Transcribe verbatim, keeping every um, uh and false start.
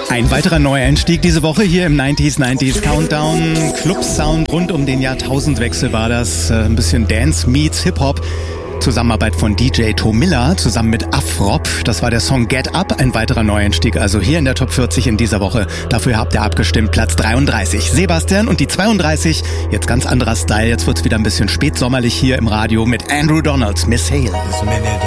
Ein weiterer Neueinstieg diese Woche hier im neunziger neunziger Countdown. Club-Sound rund um den Jahrtausendwechsel war das. Ein bisschen Dance meets Hip-Hop. Zusammenarbeit von D J Tomilla zusammen mit Afrop. Das war der Song Get Up, ein weiterer Neueinstieg. Also hier in der Top vierzig in dieser Woche. Dafür habt ihr abgestimmt, Platz dreiunddreißig. Sebastian und die zweiunddreißig. Jetzt ganz anderer Style. Jetzt wird's wieder ein bisschen spätsommerlich hier im Radio mit Andrew Donalds, Miss Hale.